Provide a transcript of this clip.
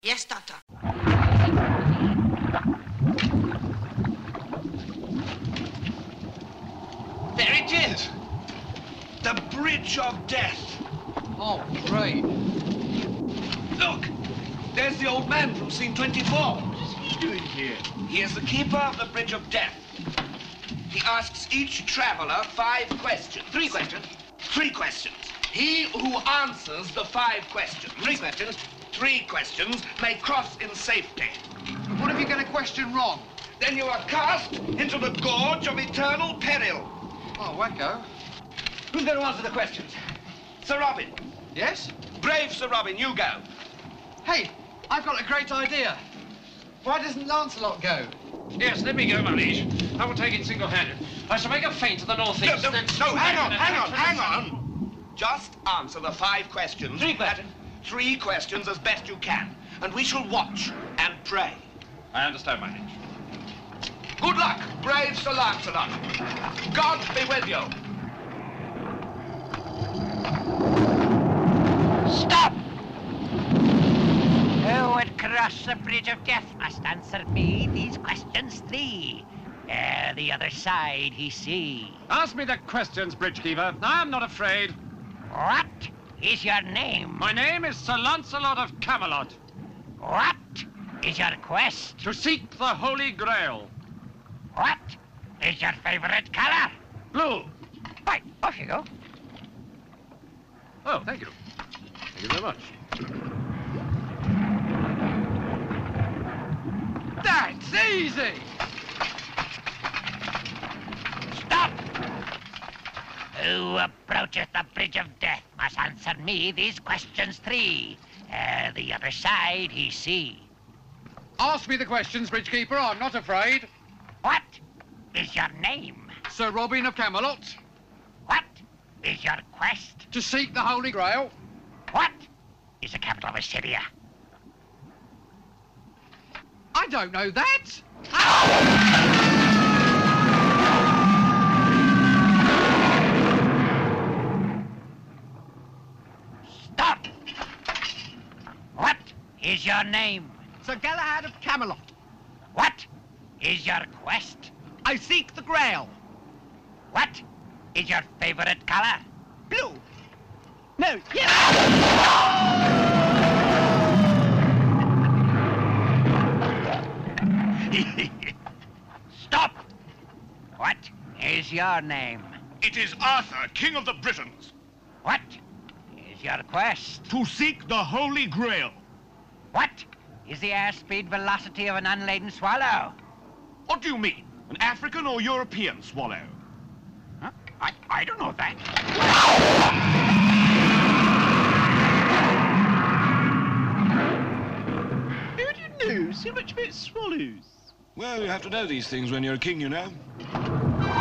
Yes, Doctor. There it is! The Bridge of Death. Oh, great. Look! There's the old man from scene 24. What is he doing here? He is the keeper of the Bridge of Death. He asks each traveler 5 questions. 3 questions. 3 questions. He who answers the 5 questions. 3 questions. 3 questions may cross in safety. What if you get a question wrong? Then you are cast into the gorge of eternal peril. Oh, wacko. Who's going to answer the questions? Sir Robin. Yes? Brave Sir Robin, you go. Hey, I've got a great idea. Why doesn't Lancelot go? Yes, let me go, my liege. I will take it single-handed. I shall make a feint to the northeast. No, then hang on. Just answer the 5 questions. 3 questions. 3 questions as best you can. And we shall watch and pray. I understand, my liege. Good luck, brave Sir Lancelot. God be with you. Stop! Who would cross the Bridge of Death must answer me these questions 3. Ere the other side he see. Ask me the questions, Bridgekeeper. I am not afraid. What is your name? My name is Sir Lancelot of Camelot. What is your quest? To seek the Holy Grail. What is your favorite color? Blue. Right, off you go. Oh, thank you. Thank you very much. That's easy! Stop! Who approacheth the Bridge of Death must answer me these questions 3. Ere the other side he see. Ask me the questions, Bridgekeeper. I'm not afraid. What is your name? Sir Robin of Camelot. What is your quest? To seek the Holy Grail. What is the capital of Assyria? I don't know that. Stop! What is your name? Sir Galahad of Camelot. What is your quest? I seek the Grail. What is your favorite color? Blue. No, yes. Stop! What is your name? It is Arthur, King of the Britons. What is your quest? To seek the Holy Grail. What is the airspeed velocity of an unladen swallow? What do you mean? An African or European swallow? Huh? I don't know that. Who do you know so much about swallows? Well, you have to know these things when you're a king, you know.